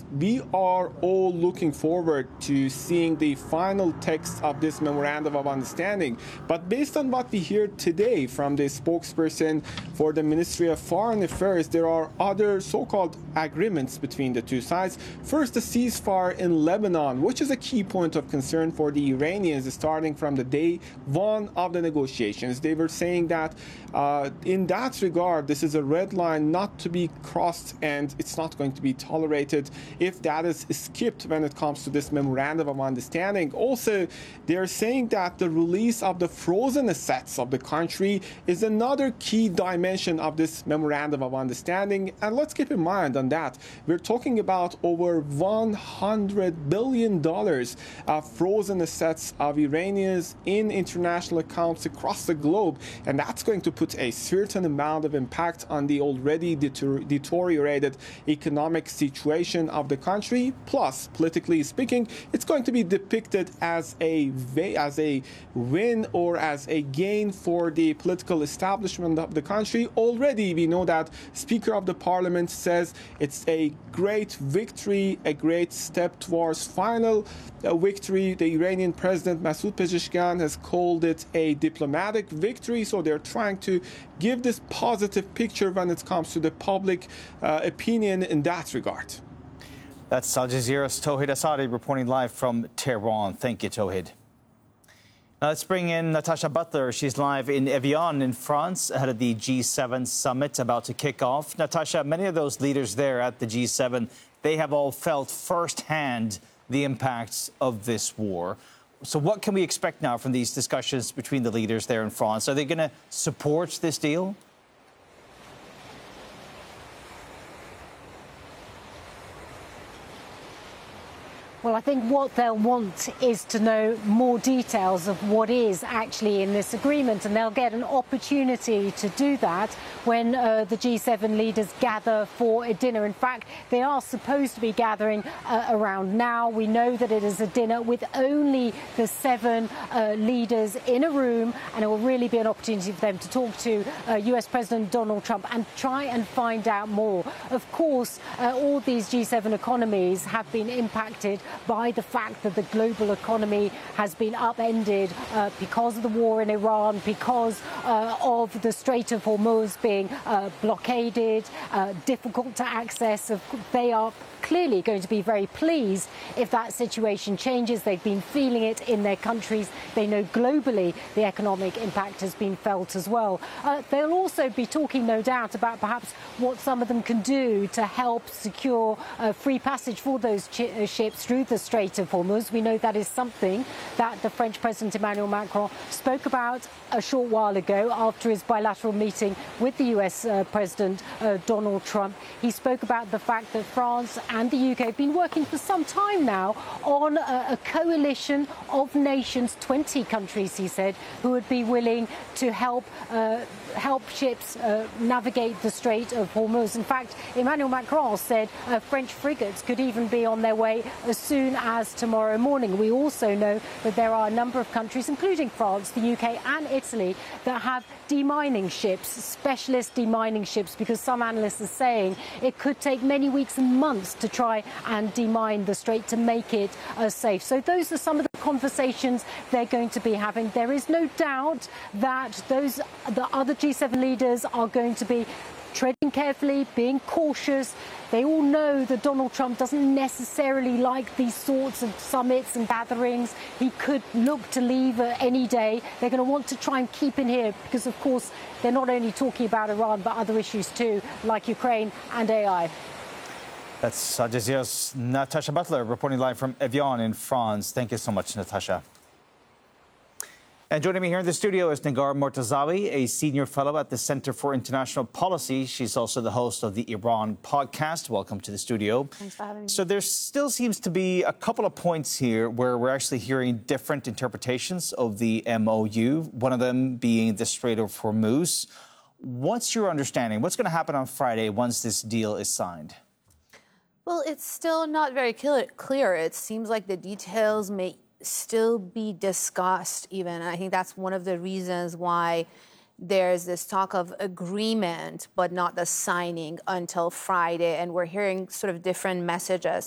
we are all looking forward to seeing the final text of this memorandum of understanding. But based on what we hear today from the spokesperson for the Ministry of Foreign Affairs, there are other so-called agreements between the two sides. First, the ceasefire in Lebanon, which is a key point of concern for the Iranians starting from the day one of the negotiations. They were saying that in that regard, this is a red line not to be crossed, and it's not going to be tolerated if that is skipped when it comes to this memorandum of understanding. Also, they're saying that the release of the frozen assets of the country is another key dimension of this memorandum of understanding. And let's keep in mind on that, we're talking about over $100 billion of frozen assets of Iranians in international accounts across the globe, and that's going to put a certain amount of impact on the already deteriorated economic situation of the country. Plus, politically speaking, it's going to be depicted as a win or as a gain for the political establishment of the country. Already, we know that Speaker of the Parliament says it's a great victory, a great step towards final victory. The Iranian President Masoud Pezeshkian has called it a diplomatic victory, so they're trying to give this positive picture when it comes to the public opinion in that regard. That's Al Jazeera's Tauhid Asadi reporting live from Tehran. Thank you, Tauhid. Now let's bring in Natasha Butler. She's live in Evian in France ahead of the G7 summit about to kick off. Natasha, many of those leaders there at the G7, they have all felt firsthand the impacts of this war. So what can we expect now from these discussions between the leaders there in France? Are they going to support this deal? Well, I think what they'll want is to know more details of what is actually in this agreement, and they'll get an opportunity to do that when the G7 leaders gather for a dinner. In fact, they are supposed to be gathering around now. We know that it is a dinner with only the 7 leaders in a room, and it will really be an opportunity for them to talk to US President Donald Trump and try and find out more. Of course, all these G7 economies have been impacted by the fact that the global economy has been upended because of the war in Iran, because of the Strait of Hormuz being blockaded, difficult to access. They are clearly going to be very pleased if that situation changes. They've been feeling it in their countries. They know globally the economic impact has been felt as well. They'll also be talking, no doubt, about perhaps what some of them can do to help secure free passage for those ships through the Strait of Hormuz. We know that is something that the French President Emmanuel Macron spoke about a short while ago after his bilateral meeting with the US President Donald Trump. He spoke about the fact that France and the UK have been working for some time now on a coalition of nations, 20 countries, he said, who would be willing to help ships navigate the Strait of Hormuz. In fact, Emmanuel Macron said French frigates could even be on their way as soon as tomorrow morning. We also know that there are a number of countries, including France, the UK and Italy, that have demining ships, specialist demining ships, because some analysts are saying it could take many weeks and months to try and demine the strait to make it safe. So those are some of the conversations they're going to be having. There is no doubt that the other G7 leaders are going to be treading carefully, being cautious. They all know that Donald Trump doesn't necessarily like these sorts of summits and gatherings. He could look to leave any day. They're going to want to try and keep in here because, of course, they're not only talking about Iran, but other issues too, like Ukraine and AI. That's Al Jazeera's Natasha Butler reporting live from Evian in France. Thank you so much, Natasha. And joining me here in the studio is Negar Mortazawi, a senior fellow at the Center for International Policy. She's also the host of the Iran podcast. Welcome to the studio. Thanks for having me. So there still seems to be a couple of points here where we're actually hearing different interpretations of the MOU, one of them being the Strait of Hormuz. What's your understanding? What's going to happen on Friday once this deal is signed? Well, it's still not very clear. It seems like the details may still be discussed even. And I think that's one of the reasons why there's this talk of agreement, but not the signing until Friday. And we're hearing sort of different messages